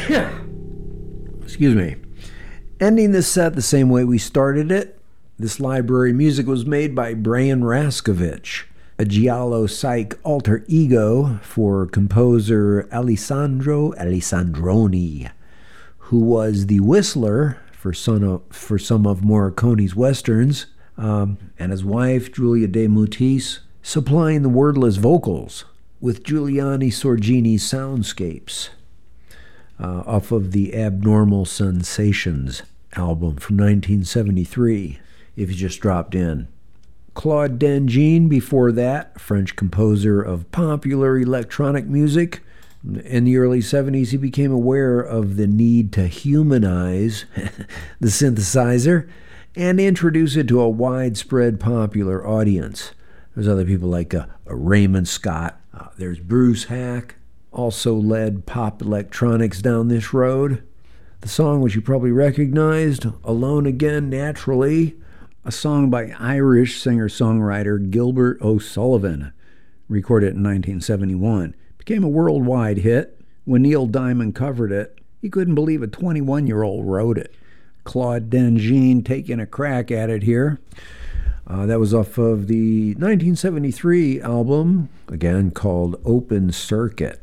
Excuse me. Ending this set the same way we started it, this library music was made by Brayan Rascovich, a Giallo Psych alter ego for composer Alessandro Alessandroni, who was the whistler for some of Morricone's westerns, and his wife, Julia De Mutis, supplying the wordless vocals with Giuliani Sorgini's soundscapes. Off of the Abnormal Sensations album from 1973, if you just dropped in. Claude Dangine before that, French composer of popular electronic music. In the early 70s, he became aware of the need to humanize the synthesizer and introduce it to a widespread popular audience. There's other people like Raymond Scott. There's Bruce Hack, also led pop electronics down this road. The song, which you probably recognized, Alone Again Naturally, a song by Irish singer-songwriter Gilbert O'Sullivan, recorded in 1971. Became a worldwide hit. When Neil Diamond covered it, he couldn't believe a 21-year-old wrote it. Claude Dangine taking a crack at it here. That was off of the 1973 album, again called Open Circuit.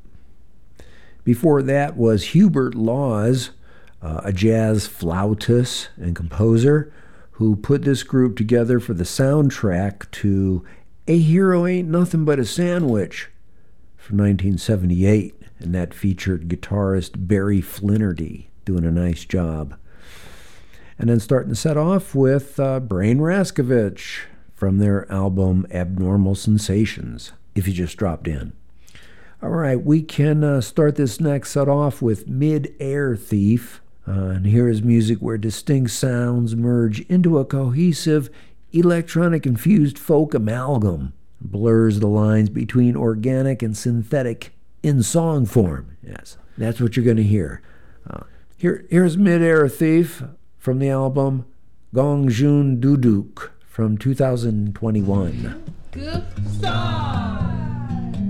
Before that was Hubert Laws, a jazz flautist and composer who put this group together for the soundtrack to A Hero Ain't Nothing But a Sandwich from 1978, and that featured guitarist Barry Flinnerty doing a nice job. And then starting the set off with Brayan Rascovich from their album Abnormal Sensations, if you just dropped in. All right, we can start this next set off with Mid-Air Thief. And here is music where distinct sounds merge into a cohesive, electronic-infused folk amalgam. Blurs the lines between organic and synthetic in song form. Yes, that's what you're going to hear. Here's Mid-Air Thief from the album Gongjun Duduk from 2021. Good start!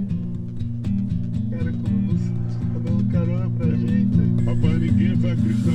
Rapaz, ninguém vai acreditar